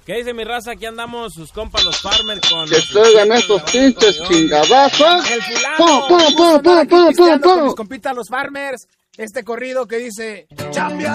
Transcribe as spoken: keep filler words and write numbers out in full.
¿Qué dice mi raza? Aquí andamos sus compas los farmers con... Que traigan esos pinches chingadazos. El fulano, ¡Pum, pum, vamos a pum, andar aquí pum, pum, pisteando pum, con mis pum! compitas los farmers. Este corrido que dice... ¡Chambia!